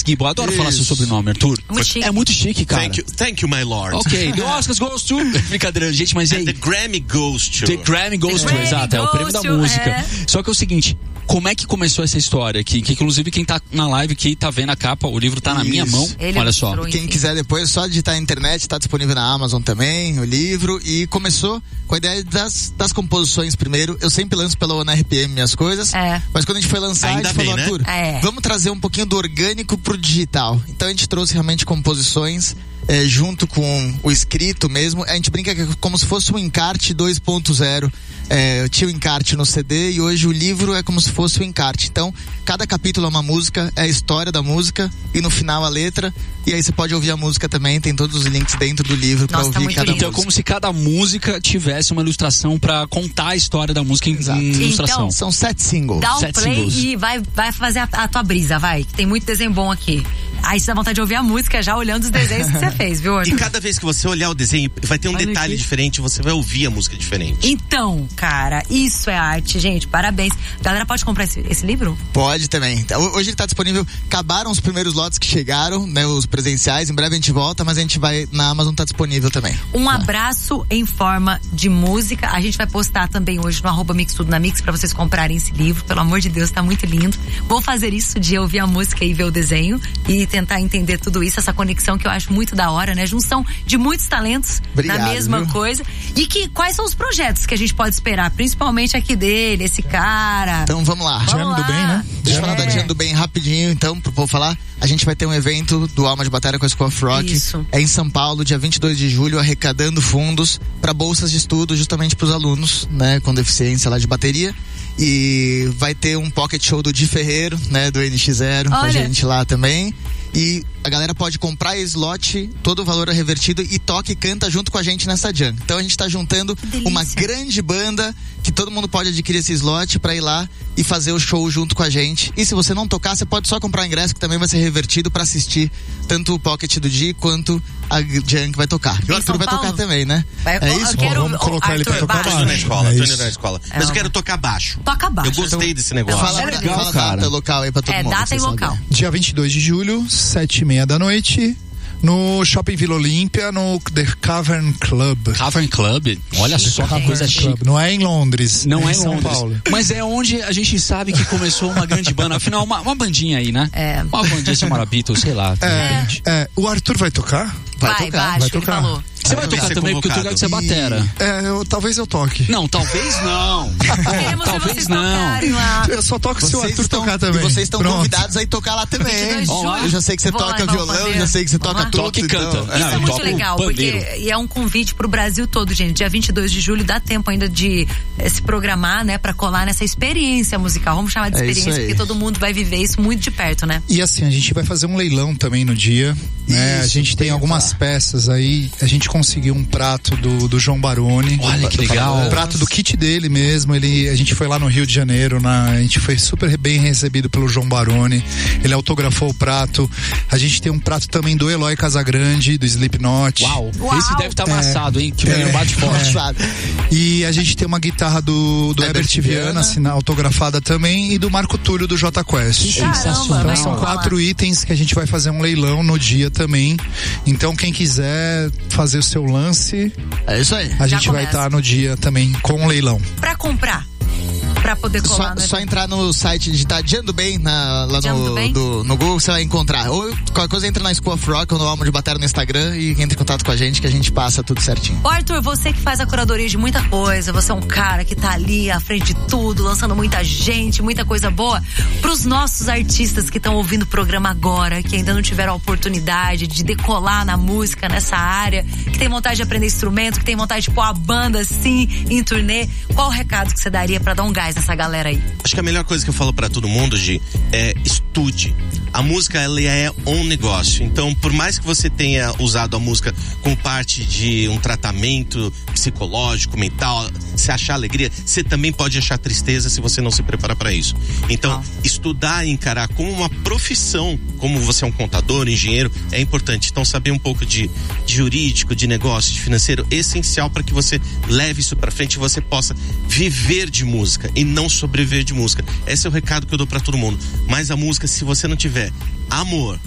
Gibbon. Eu adoro falar seu sobrenome, Arthur. Muito chique. É muito chique, cara. Thank you, my lord. Ok, the Oscars goes to... Brincadeira, gente, mas aí... The Grammy goes to... The Grammy goes to, exato, é o prêmio da música. Só que é o seguinte, como é que começou essa história? Que inclusive quem tá na live aqui tá vendo a capa, o livro tá na minha mão, olha só. Quem quiser depois, é só digitar na internet, tá disponível na Amazon também, o livro, e começou com a ideia das composições primeiro. Eu sempre lanço pela ONU RPM minhas coisas, mas quando a gente foi lançar, ainda a gente falou, Arthur, vamos trazer um pouquinho do orgânico pro digital. Então a gente trouxe realmente composições junto com o escrito mesmo. A gente brinca que é como se fosse um encarte 2.0. Eu tinha o encarte no CD e hoje o livro é como se fosse o encarte. Então, cada capítulo é uma música, é a história da música e no final a letra. E aí você pode ouvir a música também, tem todos os links dentro do livro pra ouvir cada música. Então é como se cada música tivesse uma ilustração pra contar a história da música em ilustração. Então, são 7 singles. Dá o play singles. E vai fazer a tua brisa, vai. Que tem muito desenho bom aqui. Aí você dá vontade de ouvir a música já olhando os desenhos que você fez, viu, Arthur? E cada vez que você olhar o desenho, vai ter um detalhe diferente, você vai ouvir a música diferente. Então, cara, isso é arte, gente, parabéns. A galera pode comprar esse livro? Pode também. Hoje ele tá disponível, acabaram os primeiros lotes que chegaram, né, os presenciais, em breve a gente volta, mas a gente vai, na Amazon tá disponível também. Um abraço em forma de música, a gente vai postar também hoje no @mixtudonamix pra vocês comprarem esse livro, pelo amor de Deus, tá muito lindo. Vou fazer isso de ouvir a música e ver o desenho, e tentar entender tudo isso, essa conexão que eu acho muito da hora, né? Junção de muitos talentos na mesma coisa. E quais são os projetos que a gente pode esperar? Principalmente aqui dele, esse cara. Então vamos lá. Jam do Bem, né? Deixa eu falar da Jam do Bem rapidinho, então, pro povo falar. A gente vai ter um evento do Alma de Batalha com a School of Rock. Isso. É em São Paulo, dia 22 de julho, arrecadando fundos para bolsas de estudo justamente para os alunos, né? Com deficiência lá de bateria. E vai ter um pocket show do Di Ferreiro, né? Do NX0 com a gente lá também. E a galera pode comprar slot, todo o valor é revertido e toca e canta junto com a gente nessa jam. Então a gente tá juntando uma grande banda que todo mundo pode adquirir esse slot pra ir lá e fazer o show junto com a gente. E se você não tocar, você pode só comprar o ingresso que também vai ser revertido pra assistir tanto o pocket do Di quanto a jam que vai tocar. E o Arthur vai tocar também, né? É isso? Vamos colocar ele pra tocar baixo. Tô indo na escola. Mas eu quero tocar baixo. Toca baixo. Eu gostei desse negócio. Fala data local aí pra todo mundo. Data e local. Dia 22 de julho, 7h30 da noite, no Shopping Vila Olímpia, no The Cavern Club. Cavern Club? Olha só que coisa chique. Não é em Londres. Não é em São Londres. Paulo. Mas é onde a gente sabe que começou uma grande banda. Afinal, uma bandinha aí, né? Uma bandinha chamada Beatles, sei lá. O Arthur vai tocar? Vai tocar. Você vai tocar também, porque eu tô ligado que você é batera. Talvez eu toque. Não, talvez não. Talvez não. Eu só toco se o Arthur tocar também. E vocês estão convidados a ir tocar lá também. Eu já sei que você toca violão, já sei que você toca tudo. Toca e canta. Isso é muito legal, porque é um convite pro Brasil todo, gente. Dia 22 de julho dá tempo ainda de se programar, né, pra colar nessa experiência musical. Vamos chamar de experiência, porque todo mundo vai viver isso muito de perto, né? E assim, a gente vai fazer um leilão também no dia, né? A gente tem algumas peças aí, a gente conseguiu um prato do João Baroni. Olha que legal. Um prato do kit dele mesmo. A gente foi lá no Rio de Janeiro, a gente foi super bem recebido pelo João Baroni. Ele autografou o prato. A gente tem um prato também do Eloy Casagrande, do Slipknot. Uau. Esse deve estar amassado, hein? Que o bate forte. E a gente tem uma guitarra do Herbert Viana, autografada também, e do Marco Túlio do J Quest. Sensacional. Então são 4 itens que a gente vai fazer um leilão no dia também. Então quem quiser fazer o seu lance, é isso aí. A gente vai estar no dia também com o leilão. Pra comprar, pra poder colar, só entrar no site, digitar Jam do Bem lá no Google, você vai encontrar. Ou qualquer coisa, entra na School of Rock ou no Alma de Batalha no Instagram e entra em contato com a gente que a gente passa tudo certinho. Ô Arthur, você que faz a curadoria de muita coisa, você é um cara que tá ali à frente de tudo, lançando muita gente, muita coisa boa. Pros nossos artistas que estão ouvindo o programa agora, que ainda não tiveram a oportunidade de decolar na música, nessa área, que tem vontade de aprender instrumento, que tem vontade de pôr a banda assim em turnê, qual o recado que você daria pra dar um gás nessa galera aí? Acho que a melhor coisa que eu falo pra todo mundo, Gi, é estude. A música, ela é um negócio. Então, por mais que você tenha usado a música como parte de um tratamento psicológico, mental, se achar alegria, você também pode achar tristeza se você não se prepara pra isso. Então, estudar e encarar como uma profissão, como você é um contador, engenheiro, é importante. Então, saber um pouco de jurídico, de negócio, de financeiro, é essencial para que você leve isso pra frente e você possa viver de música e não sobreviver de música. Esse é o recado que eu dou pra todo mundo. Mas a música, se você não tiver amor,